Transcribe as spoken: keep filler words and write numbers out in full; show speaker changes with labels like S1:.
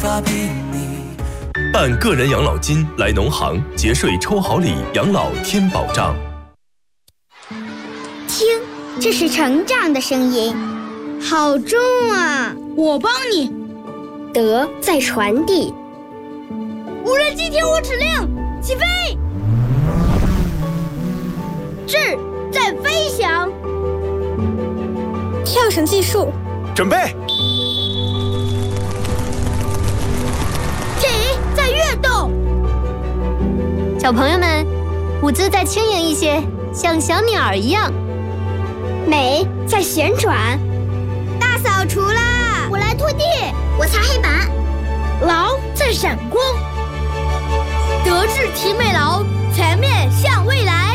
S1: 法比拟。
S2: 办个人养老金来农行节税抽好礼，养老添保障。
S3: 听，这是成长的声音，好重啊！
S4: 我帮你。
S3: 德在传递。
S4: 无人机听我指令，起飞！智在飞翔。
S3: 跳绳计数，
S5: 准备。
S4: 体在跃动。
S6: 小朋友们，舞姿再轻盈一些，像小鸟儿一样。
S3: 美在旋转。
S4: 大扫除啦！
S3: 我来拖地，我擦黑板。
S4: 劳在闪光。德智体美劳，全面向未来。